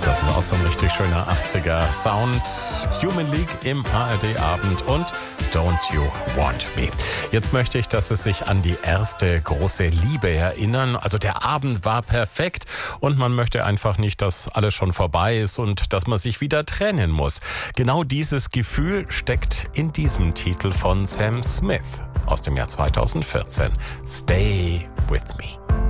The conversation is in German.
Das ist auch so ein richtig schöner 80er Sound. Human League im ARD-Abend und Don't You Want Me. Jetzt möchte ich, dass Sie sich an die erste große Liebe erinnern. Also der Abend war perfekt und man möchte einfach nicht, dass alles schon vorbei ist und dass man sich wieder trennen muss. Genau dieses Gefühl steckt in diesem Titel von Sam Smith aus dem Jahr 2014. Stay with me.